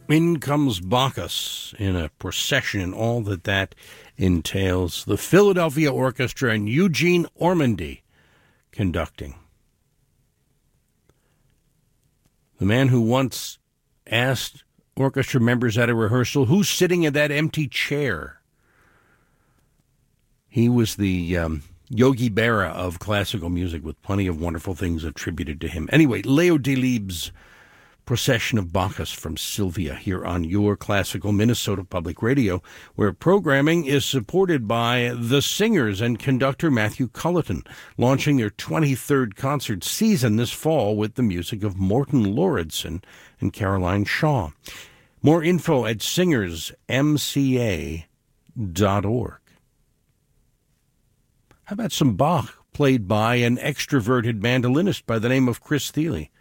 In comes Bacchus in a procession and all that entails. The Philadelphia Orchestra and Eugene Ormandy conducting. The man who once asked orchestra members at a rehearsal, who's sitting in that empty chair? He was the Yogi Berra of classical music, with plenty of wonderful things attributed to him. Anyway, Leo Delibes' Procession of Bacchus from Sylvia here on your classical Minnesota Public Radio, where programming is supported by the singers and conductor Matthew Culleton, launching their 23rd concert season this fall with the music of Morton Lauridsen and Caroline Shaw. More info at singersmca.org. How about some Bach, played by an extroverted mandolinist by the name of Chris Thile?